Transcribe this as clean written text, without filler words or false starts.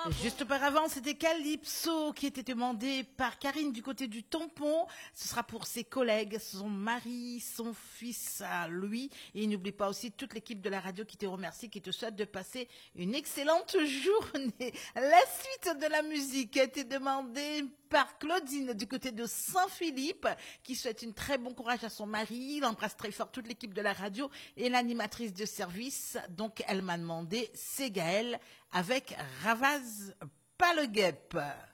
Juste auparavant, c'était Calypso qui était demandé par Karine du côté du tampon. Ce sera pour ses collègues, son mari, son fils à lui. Et n'oublie pas aussi toute l'équipe de la radio qui te remercie, qui te souhaite de passer une excellente journée. La suite de la musique a été demandée par Claudine du côté de Saint-Philippe qui souhaite une très bon courage à son mari. Il embrasse très fort toute l'équipe de la radio et l'animatrice de service. Donc elle m'a demandé, c'est Gaëlle avec Ravaz pas le guêpe.